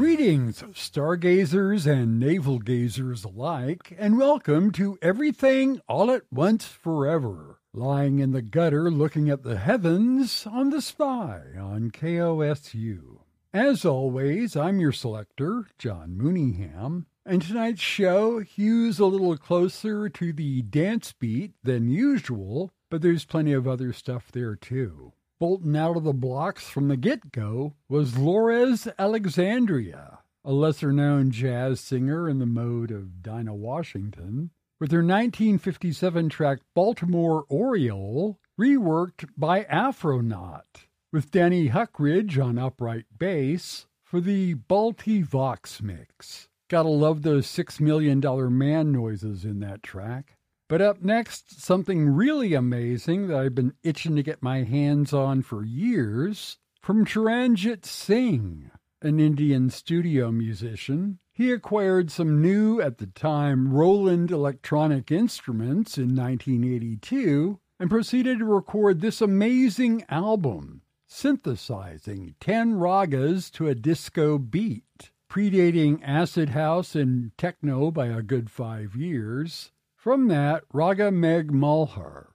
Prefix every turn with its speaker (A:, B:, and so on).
A: Greetings, stargazers and navel-gazers alike, and welcome to Everything All at Once Forever, lying in the gutter looking at the heavens on the spy on KOSU. As always, I'm your selector, John Mooneyham, and tonight's show hews a little closer to the dance beat than usual, but there's plenty of other stuff there too. Bolting out of the blocks from the get-go was Lourdes Alexandria, a lesser-known jazz singer in the mode of Dinah Washington, with her 1957 track Baltimore Oriole reworked by Afronaut, with Danny Huckridge on upright bass for the Balti Vox mix. Gotta love those $6 Million Man noises in that track. But up next, something really amazing that I've been itching to get my hands on for years, from Charanjit Singh, an Indian studio musician. He acquired some new, at the time, Roland electronic instruments in 1982 and proceeded to record this amazing album, synthesizing 10 ragas to a disco beat, predating acid house and techno by a good 5 years. From that, Raga Meg Malhar,